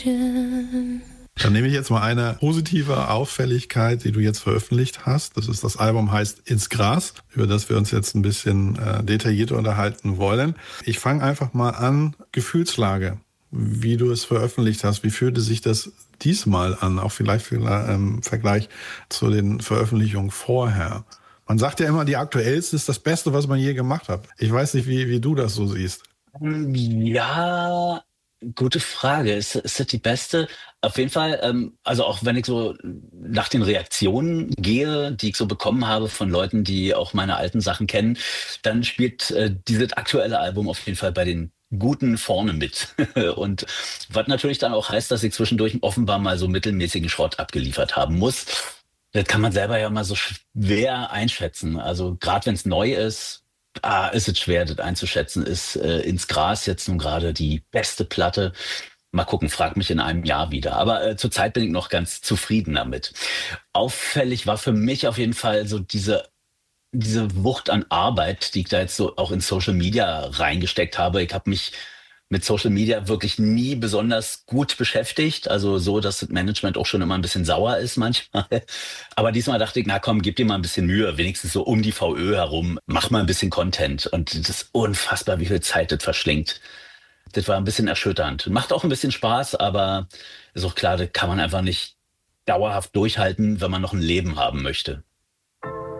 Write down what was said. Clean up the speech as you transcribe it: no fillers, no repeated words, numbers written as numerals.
Dann nehme ich jetzt mal eine positive Auffälligkeit, die du jetzt veröffentlicht hast. Das Album heißt Ins Gras, über das wir uns jetzt ein bisschen detaillierter unterhalten wollen. Ich fange einfach mal an, Gefühlslage, wie du es veröffentlicht hast. Wie fühlte sich das diesmal an, auch vielleicht im Vergleich zu den Veröffentlichungen vorher? Man sagt ja immer, die aktuellste ist das Beste, was man je gemacht hat. Ich weiß nicht, wie du das so siehst. Ja, gute Frage. Ist das die beste? Auf jeden Fall, also auch wenn ich so nach den Reaktionen gehe, die ich so bekommen habe von Leuten, die auch meine alten Sachen kennen, dann spielt dieses aktuelle Album auf jeden Fall bei den Guten vorne mit. Und was natürlich dann auch heißt, dass ich zwischendurch offenbar mal so mittelmäßigen Schrott abgeliefert haben muss. Das kann man selber ja mal so schwer einschätzen. Also gerade wenn es neu ist, ist es schwer, das einzuschätzen. Ist Ins Gras jetzt nun gerade die beste Platte? Mal gucken, frag mich in einem Jahr wieder. Aber zurzeit bin ich noch ganz zufrieden damit. Auffällig war für mich auf jeden Fall so diese Wucht an Arbeit, die ich da jetzt so auch in Social Media reingesteckt habe. Ich habe mich mit Social Media wirklich nie besonders gut beschäftigt. Also so, dass das Management auch schon immer ein bisschen sauer ist manchmal. Aber diesmal dachte ich, na komm, gib dir mal ein bisschen Mühe, wenigstens so um die VÖ herum. Mach mal ein bisschen Content. Und das ist unfassbar, wie viel Zeit das verschlingt. Das war ein bisschen erschütternd. Macht auch ein bisschen Spaß, aber ist auch klar, das kann man einfach nicht dauerhaft durchhalten, wenn man noch ein Leben haben möchte.